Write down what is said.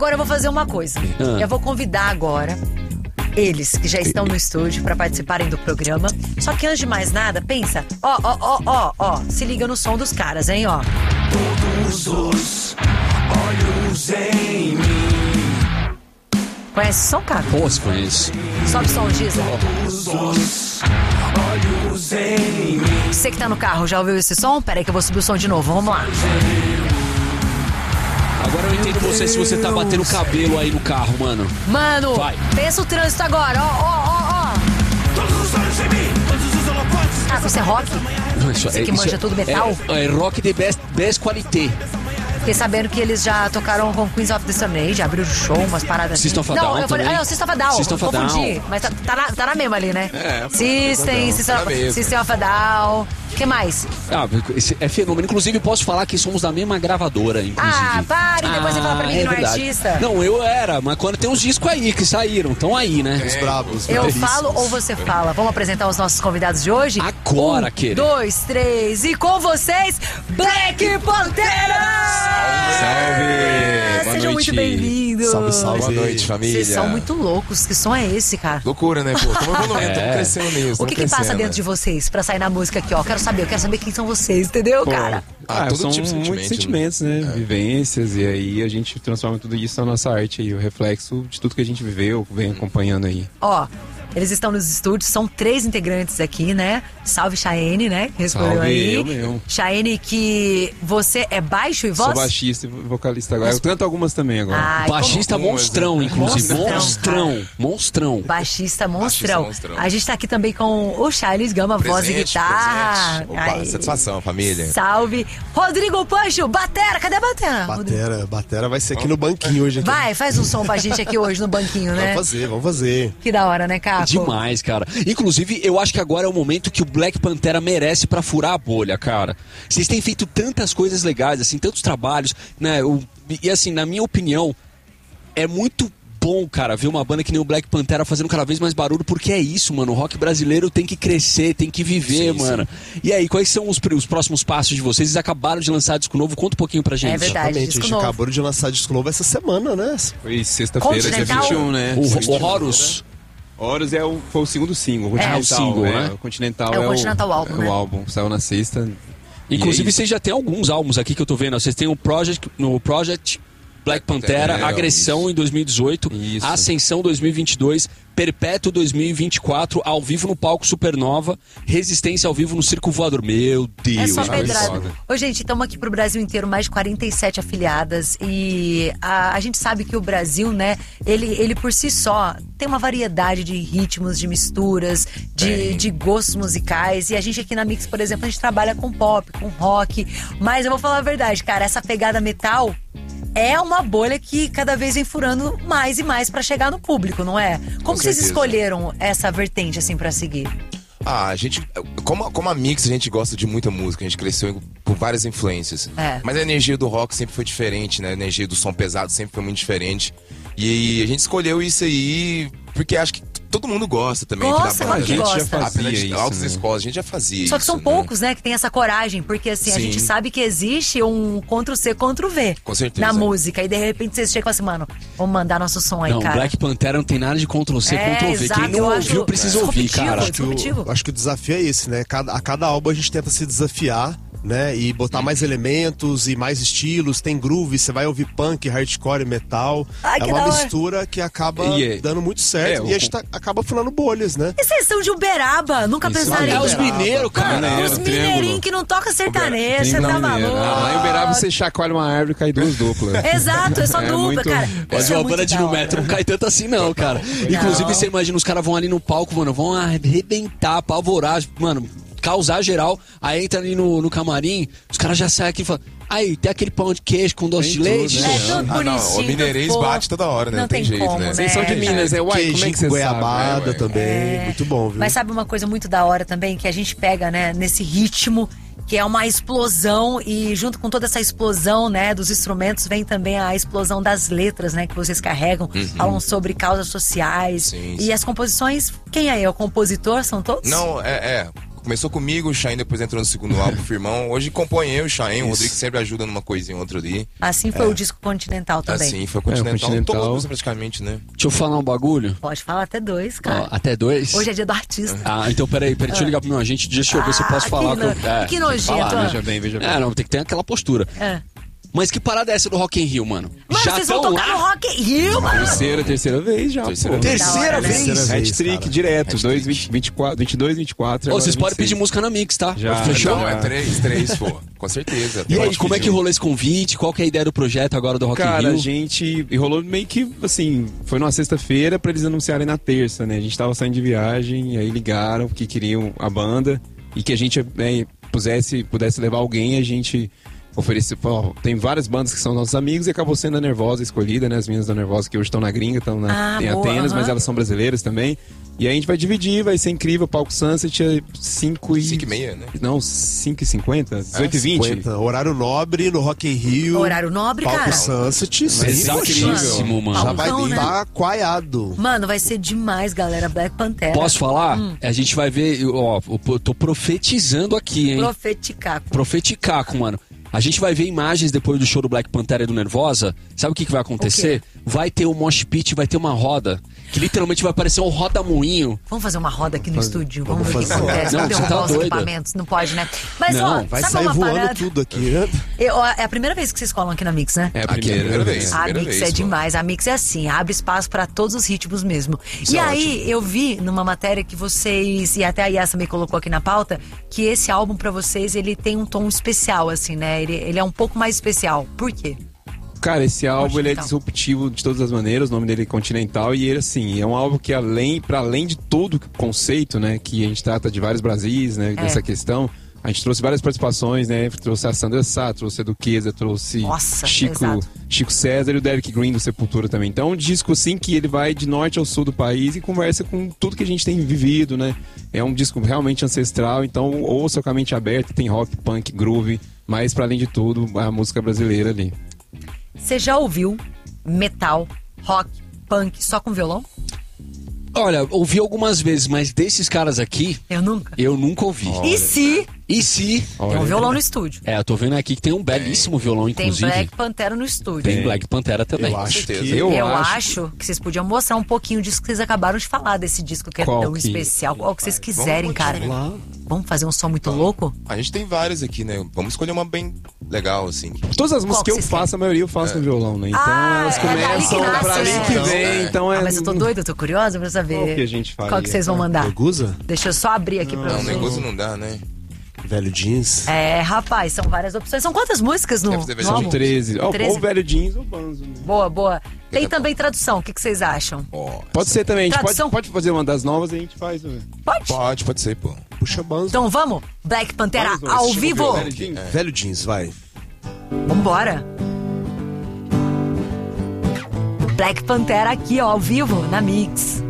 Agora eu vou fazer uma coisa. Eu vou convidar agora eles que já estão no estúdio pra participarem do programa. Só que antes de mais nada, pensa. Ó. Se liga no som dos caras, hein, ó. Todos os olhos em mim. Conhece o som, cara? Pô, se conheço. Sobe o som, Giza. Todos os olhos em mim. Você que tá no carro, já ouviu esse som? Pera aí que eu vou subir o som de novo, vamos lá. Agora eu entendo você se você tá batendo cabelo aí no carro, mano. Mano, Vai. pensa o trânsito agora, ó. Todos os olhos em mim. Todos os holofotes. Ah, você é rock? Você que manja tudo metal? É rock de best qualité. Fiquei sabendo que eles já tocaram com Queens of the Stone Age, abriram show, umas paradas assim. System of a Down eu falei, também. System of a Down. System of a Confundi, Down. mas tá na mesma ali, né? System of a Down. O que mais? É fenômeno. Inclusive, posso falar que somos da mesma gravadora, inclusive. Ah, pare, depois você fala pra mim que não é verdade. artista. Não, eu era, mas quando tem uns discos aí que saíram, estão aí, né? Os bravos. Eu falo ou você fala? Vamos apresentar os nossos convidados de hoje? Agora, querido. 2, 3 e com vocês, Black Pantera! Salve! Sejam muito bem-vindos. Salve. Boa noite, família. Vocês são muito loucos. Que som é esse, cara? Loucura, né, pô? Estamos evoluindo, estamos crescendo nisso. O que passa dentro de vocês pra sair na música aqui, ó? Eu quero saber quem são vocês, entendeu, cara? Todo são tipo de sentimento, muitos sentimentos, né? Vivências, e aí a gente transforma tudo isso na nossa arte aí, o reflexo de tudo que a gente viveu, vem acompanhando aí. Ó, eles estão nos estúdios, são 3 integrantes aqui, né? Salve, Chayenne, né? Que respondeu Salve, aí. eu mesmo. Chayenne, que você é baixo e voz? Sou baixista e vocalista agora. Eu canto algumas também agora. Ai, Baixista monstrão, inclusive. Monstrão, Monstrão. Baixista monstrão. Baixista monstrão. A gente tá aqui também com o Charles Gama, voz e guitarra. Presente. Opa, Ai, satisfação, família. salve. Rodrigo Pancho, batera, cadê a batera? Batera vai ser aqui no banquinho hoje. Aqui. Vai, faz um som pra gente aqui hoje no banquinho, né? Vamos fazer. Que da hora, né, Caco? Demais, cara. Inclusive, eu acho que agora é o momento que o Black Pantera merece pra furar a bolha, cara. Vocês têm feito tantas coisas legais, assim, tantos trabalhos, né? E assim, na minha opinião, é muito bom, cara, ver uma banda que nem o Black Pantera fazendo cada vez mais barulho, porque é isso, mano. O rock brasileiro tem que crescer, tem que viver, mano. Sim. E aí, quais são os próximos passos de vocês? Vocês acabaram de lançar disco novo, conta um pouquinho pra gente. É verdade, Exatamente, a gente novo. acabou de lançar disco novo essa semana, né? Foi sexta-feira, dia Continental? 21, né? O Horus. Horus foi o segundo single, o É. Continental, O single, né? O Continental É o Continental álbum, né? O álbum, saiu na sexta. Inclusive, E é vocês já têm alguns álbuns aqui que eu tô vendo. Vocês têm o Project Black Pantera, Agressão em 2018, Isso. Ascensão 2022, Perpétuo 2024, ao vivo no palco Supernova, Resistência ao vivo no Circo Voador. Meu Deus. É só Deus. pedrada. Foda. Ô, gente, estamos aqui pro Brasil inteiro, mais de 47 afiliadas. E a gente sabe que o Brasil, né, ele por si só tem uma variedade de ritmos, de misturas, de gostos musicais. E a gente aqui na Mix, por exemplo, a gente trabalha com pop, com rock. Mas eu vou falar a verdade, cara, essa pegada metal é uma bolha que cada vez vem furando mais e mais pra chegar no público, não é? Como que vocês certeza. escolheram essa vertente, assim, pra seguir? A gente, como a Mix, a gente gosta de muita música, a gente cresceu por várias influências. É. Mas a energia do rock sempre foi diferente, né? A energia do som pesado sempre foi muito diferente. E a gente escolheu isso aí porque acho que todo mundo gosta também. Gosta, aqui da banda. claro que A gente gosta. já fazia Apesar de isso, altas altas escolas, a gente já fazia Só que isso, são né? poucos, né, que tem essa coragem, porque assim, a Sim. gente sabe que existe um Ctrl-C, Ctrl-V Com certeza. na música, e de repente vocês chegam assim, mano, vamos mandar nosso som aí, Não, cara. Black Pantera não tem nada de Ctrl-C, Ctrl-V. exato, Quem não eu ouviu acho precisa ouvir, disruptivo, cara. disruptivo. Acho que o desafio é esse, né? A cada álbum a gente tenta se desafiar, né? E botar mais elementos e mais estilos. Tem groove, você vai ouvir punk, hardcore, metal. Ai, É que uma da hora. mistura que acaba E dando muito certo. É, E a gente acaba furando bolhas, né? E vocês são de Uberaba, nunca Isso pensaram aí. É os nisso? mineiros, cara. Mano, os Mineiro, Triângulo. mineirinhos que não tocam sertanejo, você tá maluco. Lá em Uberaba você chacoalha uma árvore e cai duas duplas. Exato, é só É dupla, muito- cara. Mas Isso é uma muito banda de da 1 hora. metro não cai tanto assim, não, cara. Inclusive, você imagina, os caras vão ali no palco, mano, vão arrebentar, apavorar, mano, causar geral. Aí entra ali no camarim, os caras já saem aqui e falam: aí, tem aquele pão de queijo com doce de Tem tudo, leite? né? É tudo Ah, não, bonitinho, o mineirês tudo fofo. bate toda hora, né? Não tem jeito, como, né? Vocês são de Minas, uai, como é Queijinho que você com goiabada sabe, ué? também. Muito bom, viu? Mas sabe uma coisa muito da hora também, que a gente pega, né, nesse ritmo, que é uma explosão, e junto com toda essa explosão, né, dos instrumentos, vem também a explosão das letras, né, que vocês carregam, falam sobre causas sociais. Sim, E sim. as composições, quem é? O compositor? São todos? Não, Começou comigo, o Chain depois entrou no segundo álbum, o Firmão. Hoje compõe eu e o Chain, o Rodrigo sempre ajuda numa coisinha ou outra ali. Assim foi o disco Continental também. Assim, foi o Continental. Continental. Toda música praticamente, né? Deixa eu falar um bagulho. Pode falar até 2, Ó, cara. até 2? Hoje é dia do artista. Ah, então peraí, deixa eu ligar pro meu agente, deixa eu ver se eu posso Ah, falar. que eu- no- que tem que nojento, falar, ó. né? Veja bem, veja bem. É, não, tem que ter aquela postura. É. Mas que parada é essa do Rock in Rio, mano? Mano, Já vocês vão tão tocar lá? no Rock in Rio, mano. Terceira vez já, Terceira pô. vez. Terceira Da hora, né? vez? Terceira vez, Hat-trick cara. direto, Hat-trick. 22, 24. Ô, agora vocês podem 26. pedir música na Mix, tá? Já, Fechou? Não, é três, pô. Com certeza. E aí, Pode como é que pedir. rolou esse convite? Qual que é a ideia do projeto agora do Rock in Cara, Rio? a gente e rolou meio que, assim, foi numa sexta-feira pra eles anunciarem na terça, né? A gente tava saindo de viagem e aí ligaram que queriam a banda e que a gente pudesse levar alguém, a gente ofereceu, pô, tem várias bandas que são nossos amigos e acabou sendo a Nervosa escolhida, né? As meninas da Nervosa que hoje estão na gringa, estão em boa, Atenas, mas aham. elas são brasileiras também. E aí a gente vai dividir, vai ser incrível, palco Sunset é 5 e... 5h30, né? Não, 5h50, 18h20. 50. Horário nobre no Rock in Rio. Horário nobre, Palco cara. Sunset. Exatíssimo, mano. Já vai Palcão, né? estar coaiado. Mano, vai ser demais, galera. Black Pantera. Posso falar? A gente vai ver, ó, eu tô profetizando aqui, hein? Profeticar. Profeticaco, mano. A gente vai ver imagens depois do show do Black Panther e do Nervosa. Sabe o que vai acontecer? Vai ter um mosh pit, vai ter uma roda. Que literalmente vai parecer um roda-moinho. Vamos fazer uma roda aqui no estúdio. Vamos ver o que fazer. acontece. Não, Vamos você tá derrubar os doida. equipamentos. Não pode, né? Mas, Não, ó, Vai sabe sair uma voando parada? tudo aqui, né? É a primeira vez que vocês colam aqui na Mix, né? É a Aqui é a primeira vez. A Primeira Mix vez, é pô. demais. A Mix é assim, abre espaço pra todos os ritmos mesmo. Isso E é aí, eu vi numa matéria que vocês, e até a Yas também colocou aqui na pauta, que esse álbum pra vocês, ele tem um tom especial, assim, né? Ele é um pouco mais especial. Por quê? Cara, esse álbum ele é Continental. disruptivo de todas as maneiras, o nome dele é Continental, e ele, assim, é um álbum que para além de todo o conceito, né, que a gente trata de vários Brasis, né, dessa questão, a gente trouxe várias participações, né, trouxe a Sandra Sá, trouxe a Duquesa, trouxe Nossa, Chico exato. César e o Derek Green do Sepultura também. Então, é um disco, assim, que ele vai de norte ao sul do país e conversa com tudo que a gente tem vivido, né, é um disco realmente ancestral, então ouça com a mente aberta, tem rock, punk, groove, mas para além de tudo, a música brasileira ali. Você já ouviu metal, rock, punk só com violão? Olha, ouvi algumas vezes, mas desses caras aqui, Eu nunca. eu nunca ouvi. E se E se... tem um violão no estúdio? É, eu tô vendo aqui que tem um belíssimo violão, Tem inclusive. Black Pantera no estúdio. Tem Black Pantera também. Eu acho certeza. que... Eu acho que vocês podiam mostrar um pouquinho disso que vocês acabaram de falar, desse disco que é Qual tão que- especial. Qual que vocês quiserem, cara. Vamos fazer um som muito louco? A gente tem várias aqui, né? Vamos escolher uma bem legal, assim. Todas as músicas Qual que que eu vocês faço, a maioria eu faço no violão, né? Então elas é dali começam que nasce, pra ali né? que vem, então é... Ah, mas eu tô doida, eu tô curiosa pra saber. Qual que a gente faria? Qual que vocês vão mandar? Negusa? Deixa eu só abrir aqui pra Não, vocês. negócio não dá, né? Velho jeans. É, rapaz, são várias opções. São quantas músicas no, Deve ter no versão álbum? São 13. Ou 13. velho jeans ou banzo. Né? Boa, boa. Tem Daqui a também tradução, o que vocês acham? Ó, Pode ser também, a gente Tradução. pode fazer uma das novas e a gente faz. Né? Pode? pode ser, pô. Puxa banzo. Então vamos? Black Pantera Vamos, ao esse vivo? velho jeans. Velho jeans, vai. Vambora. Black Pantera aqui, ó, ao vivo, na Mix.